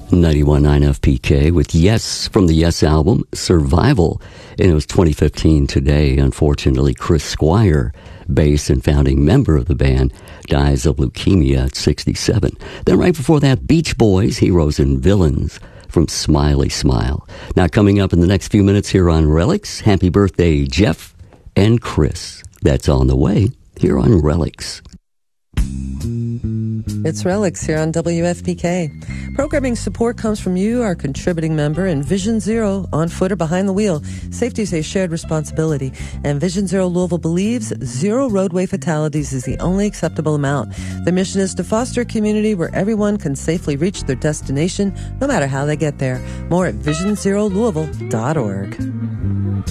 91.9 FPK with Yes from the Yes album, Survival. And it was 2015 today. Unfortunately, Chris Squire, bass and founding member of the band, dies of leukemia at 67. Then right before that, Beach Boys, Heroes and Villains from Smiley Smile. Now coming up in the next few minutes here on Relics, happy birthday, Jeff and Chris. That's on the way here on Relics. It's Relics here on WFPK. Programming support comes from you, our contributing member, and Vision Zero, on foot or behind the wheel. Safety is a shared responsibility, and Vision Zero Louisville believes 0 roadway fatalities is the only acceptable amount. The mission is to foster a community where everyone can safely reach their destination, no matter how they get there. More at visionzerolouisville.org.